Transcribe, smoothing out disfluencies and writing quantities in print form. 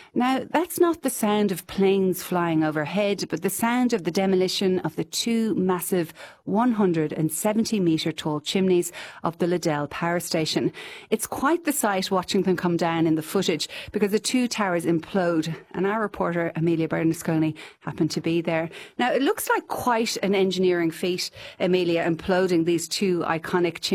Now, that's not the sound of planes flying overhead, but the sound of the demolition of the two massive 170-metre tall chimneys of the Liddell Power Station. It's quite the sight watching them come down in the footage because the two towers implode, and our reporter Amelia Bernasconi happened to be there. Now, it looks like quite an engineering feat, Amelia, imploding these two iconic chimneys.